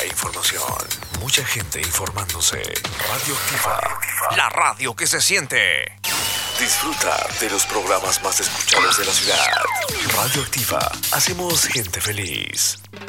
e información. Mucha gente informándose. Radioactiva. La radio que se siente. Disfruta de los programas más escuchados de la ciudad. Radioactiva. Hacemos gente feliz.